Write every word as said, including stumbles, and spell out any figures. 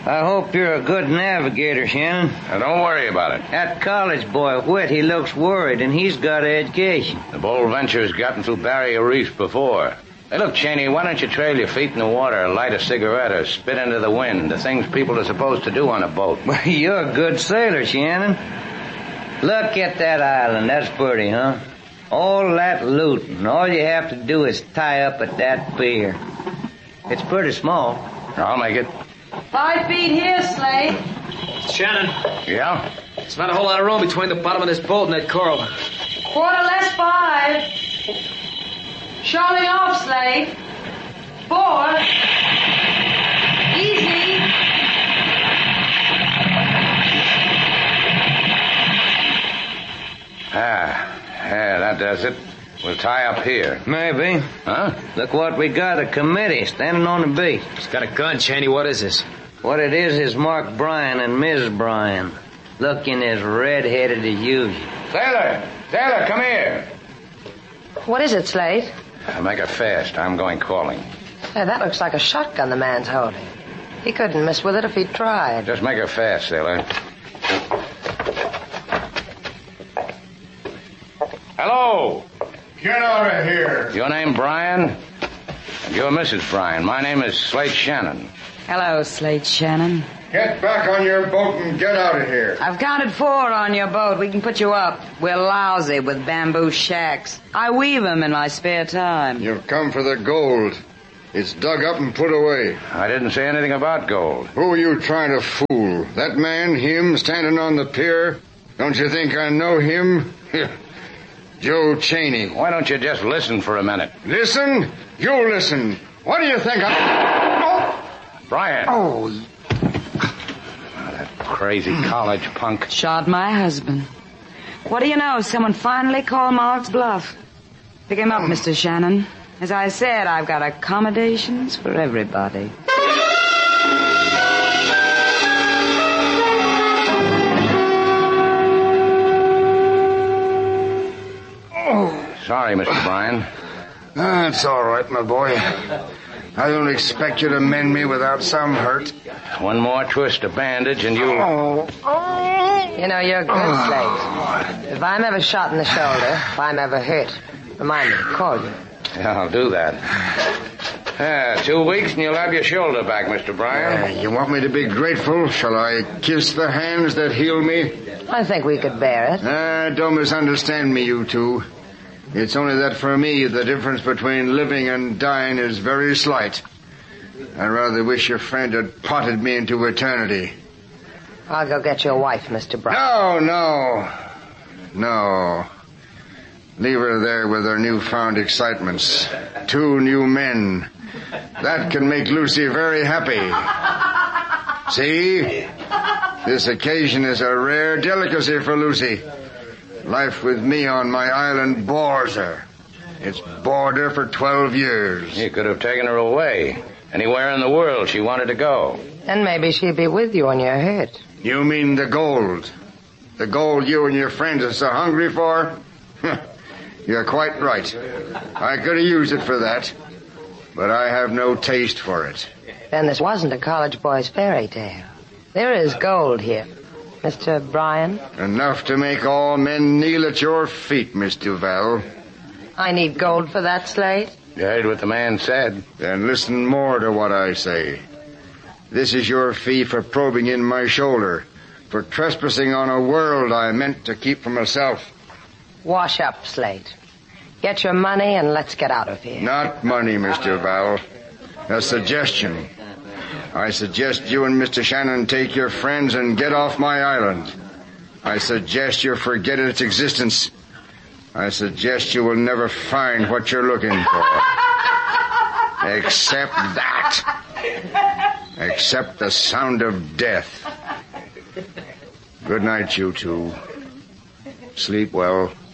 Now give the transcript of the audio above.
I hope you're a good navigator, Shannon. Now, don't worry about it. That college boy, Whit, he looks worried, and he's got an education. The Bold Venture's gotten through Barrier Reef before. Hey, look, Cheney, why don't you trail your feet in the water, light a cigarette, or spit into the wind, the things people are supposed to do on a boat? Well, you're a good sailor, Shannon. Look at that island. That's pretty, huh? All that loot, and all you have to do is tie up at that pier. It's pretty small. I'll make it. Five feet here, Slade. Shannon. Yeah? There's not a whole lot of room between the bottom of this boat and that coral. Quarter less five. Shoaling off, Slade. Four. Easy. Ah, yeah, that does it. We'll tie up here. Maybe. Huh? Look what we got, a committee standing on the beach. He's got a gun, Cheney. What is this? What it is is Mark Bryan and Miss Bryan, looking as red-headed as usual. Sailor! Sailor, come here! What is it, Slade? Make it fast. I'm going calling. Hey, that looks like a shotgun the man's holding. He couldn't miss with it if he tried. Just make it fast, sailor. Hello! Get out of here. Your name Bryan? And you're Missus Bryan. My name is Slate Shannon. Hello, Slate Shannon. Get back on your boat and get out of here. I've counted four on your boat. We can put you up. We're lousy with bamboo shacks. I weave 'em in my spare time. You've come for the gold. It's dug up and put away. I didn't say anything about gold. Who are you trying to fool? That man, him, standing on the pier? Don't you think I know him? Joe Cheney. Why don't you just listen for a minute? Listen? You listen. What do you think I... Oh! Bryan. Oh. Oh, that crazy college punk. Shot my husband. What do you know? Someone finally called Mark's bluff. Pick him up, Mister Shannon. As I said, I've got accommodations for everybody. Sorry, Mister Bryan. That's all right, my boy. I don't expect you to mend me without some hurt. One more twist of bandage and you'll... Oh. Oh. You know, you're good, Slade. If I'm ever shot in the shoulder, if I'm ever hurt, remind me to call you. Yeah, I'll do that. Yeah, two weeks and you'll have your shoulder back, Mister Bryan. Uh, you want me to be grateful? Shall I kiss the hands that heal me? I think we could bear it. Uh, don't misunderstand me, you two. It's only that for me, the difference between living and dying is very slight. I rather wish your friend had potted me into eternity. I'll go get your wife, Mister Bryan. No, no. No. Leave her there with her newfound excitements. Two new men. That can make Lucy very happy. See? This occasion is a rare delicacy for Lucy. Life with me on my island bores her. It's bored her for twelve years. You could have taken her away. Anywhere in the world she wanted to go. And maybe she'd be with you when you're hurt. You mean the gold? The gold you and your friends are so hungry for? You're quite right. I could have used it for that. But I have no taste for it. Then this wasn't a college boy's fairy tale. There is gold here. Mister Bryan? Enough to make all men kneel at your feet, Miss Duval. I need gold for that, Slade? You heard what the man said. Then listen more to what I say. This is your fee for probing in my shoulder, for trespassing on a world I meant to keep for myself. Wash up, Slade. Get your money and let's get out of here. Not money, Miss Duval. A suggestion. I suggest you and Mister Shannon take your friends and get off my island. I suggest you forget its existence. I suggest you will never find what you're looking for. Except that. Except the sound of death. Good night, you two. Sleep well.